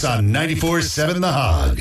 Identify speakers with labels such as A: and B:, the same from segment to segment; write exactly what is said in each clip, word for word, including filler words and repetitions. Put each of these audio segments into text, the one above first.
A: Wilcox on ninety-four point seven The Hog.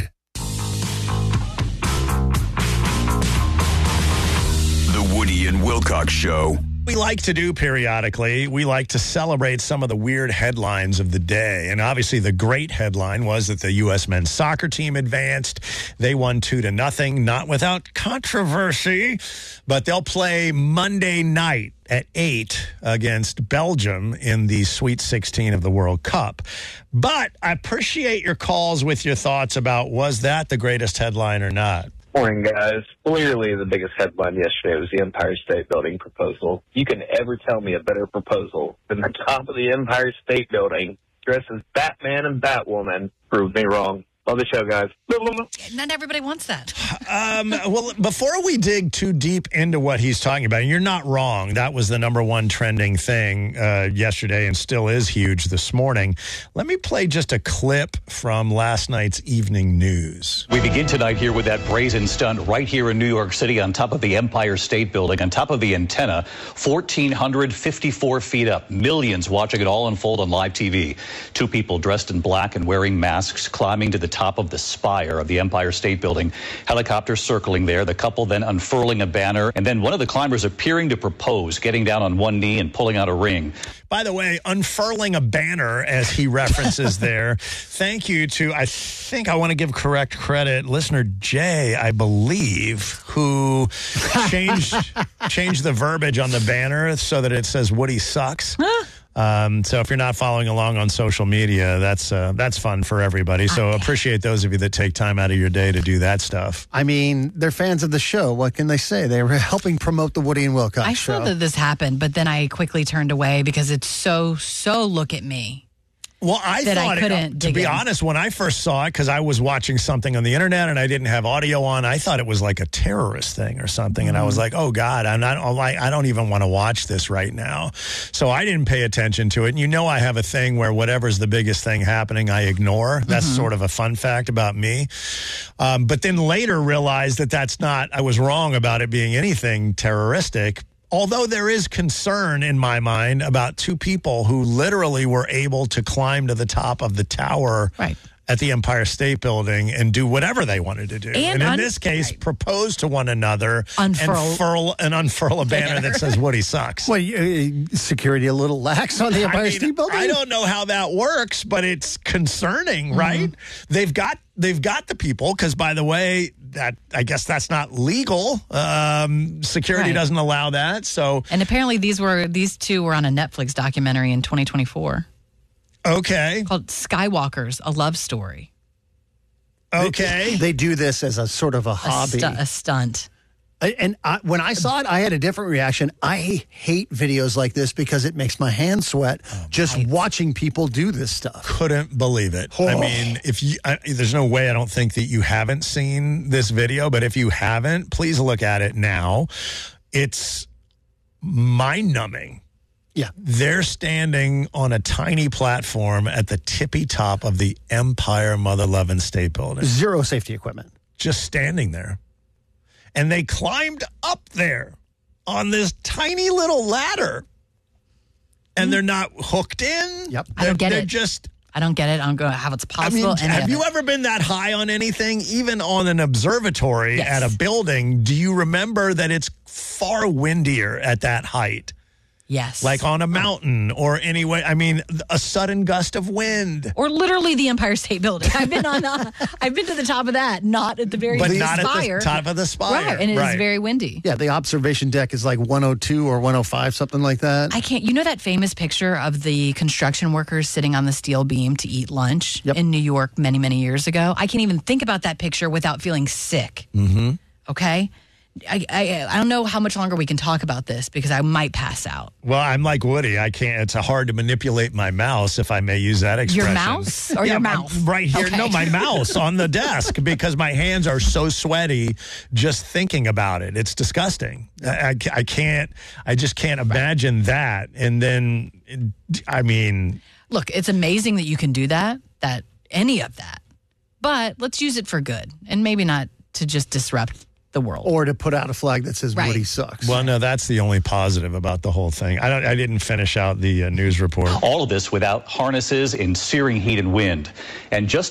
B: The Woody and Wilcox Show.
C: We like to do periodically, we like to celebrate some of the weird headlines of the day. And obviously the great headline was that the U S men's soccer team advanced. They won two to nothing, not without controversy, but they'll play Monday night at eight against Belgium in the Sweet sixteen of the World Cup. But I appreciate your calls with your thoughts about, was that the greatest headline or not?
D: Morning, guys. Clearly, the biggest headline yesterday was the Empire State Building proposal. You can ever tell me a better proposal than the top of the Empire State Building dressed as Batman and Batwoman. Prove me wrong. Love the show, guys.
E: Not everybody wants that.
C: Um, well, before we dig too deep into what he's talking about, and you're not wrong, that was the number one trending thing uh, yesterday and still is huge this morning. Let me play just a clip from last night's evening news.
F: We begin tonight here with that brazen stunt right here in New York City on top of the Empire State Building, on top of the antenna, one thousand four hundred fifty-four feet up. Millions watching it all unfold on live T V. Two people dressed in black and wearing masks climbing to the top of the spire of the Empire State Building. Helicopters circling there, the couple then unfurling a banner, and then one of the climbers appearing to propose, getting down on one knee and pulling out a ring.
C: By the way, unfurling a banner, as he references there. Thank you to, I think I want to give correct credit, listener Jay, I believe, who changed changed the verbiage on the banner so that it says Woody sucks. Um, so if you're not following along on social media, that's uh, that's fun for everybody. So appreciate those of you that take time out of your day to do that stuff.
G: I mean, they're fans of the show. What can they say? They were helping promote the Woody and Wilcox
E: I
G: show.
E: saw that this happened, but then I quickly turned away because it's so, so look at me.
C: Well, I
E: that
C: thought,
E: I couldn't
C: it, to
E: dig
C: be
E: in.
C: honest, when I first saw it, because I was watching something on the internet and I didn't have audio on, I thought it was like a terrorist thing or something. And I was like, oh, God, I'm not, I don't even want to watch this right now. So I didn't pay attention to it. And you know I have a thing where whatever's the biggest thing happening, I ignore. That's mm-hmm. sort of a fun fact about me. Um, but then later realized that that's not, I was wrong about it being anything terroristic. Although there is concern in my mind about two people who literally were able to climb to the top of the tower
E: right.
C: at the Empire State Building and do whatever they wanted to do. And, and in un- this case, right. propose to one another
E: unfurl.
C: and, furl, and unfurl a banner that says Woody sucks.
G: Well, uh, security a little lax on the Empire
C: I mean,
G: State Building? I
C: don't know how that works, but it's concerning, mm-hmm. right? They've got they've got the people, because, by the way, that I guess that's not legal. Um, security right. doesn't allow that. So,
E: and apparently these were these two were on a Netflix documentary in twenty twenty-four.
C: Okay,
E: called Skywalkers: A Love Story.
C: Okay,
G: they, they do this as a sort of a, a hobby,
E: stu- a stunt.
G: And I, when I saw it, I had a different reaction. I hate videos like this because it makes my hands sweat oh, just right. watching people do this stuff.
C: Couldn't believe it. Oh. I mean, if you, I, there's no way I don't think that you haven't seen this video, but if you haven't, please look at it now. It's mind-numbing.
G: Yeah.
C: They're standing on a tiny platform at the tippy top of the Empire Mother-Loving State Building.
G: Zero safety equipment.
C: Just standing there. And they climbed up there on this tiny little ladder. And they're not hooked in.
G: Yep.
E: I don't get
C: they're
E: it.
C: just...
E: I don't get it. I don't go how it's possible.
C: I mean, have you ever been that high on anything, even on an observatory
E: yes.
C: at a building? Do you remember that it's far windier at that height?
E: Yes.
C: Like on a mountain or anyway, I mean, a sudden gust of wind.
E: Or literally the Empire State Building. I've been on, uh, I've been to the top of that, not at the very
C: but
E: spire.
C: not at the top of the spire.
E: Right, and it
C: right.
E: is very windy.
G: Yeah, the observation deck is like one oh two or one oh five, something like that.
E: I can't, you know that famous picture of the construction workers sitting on the steel beam to eat lunch
G: yep.
E: in New York many, many years ago? I can't even think about that picture without feeling sick.
C: Mm-hmm.
E: Okay? I, I I don't know how much longer we can talk about this because I might pass out.
C: Well, I'm like Woody. I can't. It's hard to manipulate my mouse, if I may use that expression.
E: Your mouse or
C: yeah,
E: your mouth?
C: Right here.
E: Okay.
C: No, my mouse on the desk because my hands are so sweaty just thinking about it. It's disgusting. I, I can't. I just can't imagine that. And then, I mean,
E: look, it's amazing that you can do that. That any of that, but let's use it for good and maybe not to just disrupt the world.
G: Or to put out a flag that says
E: right.
G: Woody sucks.
C: Well, no, that's the only positive about the whole thing. I don't. I didn't finish out the uh, news report.
F: All of this without harnesses in searing heat and wind. And just